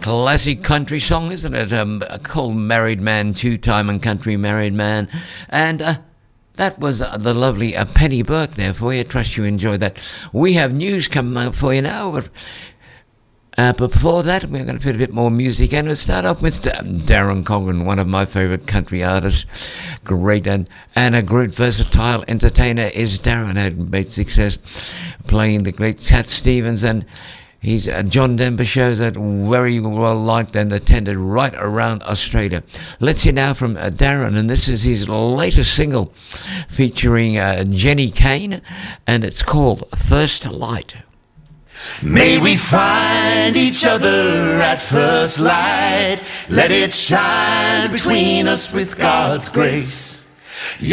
classic country song, isn't it? Called Married Man, Two-Time and Country Married Man. And that was the lovely Penny Burke there for you. Trust you enjoyed that. We have news coming up for you now, but before that, we're going to put a bit more music in. We'll start off with Darren Congren, one of my favourite country artists. Great and a great versatile entertainer is Darren. Had great success playing the great Cat Stevens, and he's John Denver shows that very well liked and attended right around Australia. Let's hear now from Darren, and this is his latest single featuring Jenny Kane, and it's called First Light. May we find each other at first light. Let it shine between us with God's grace.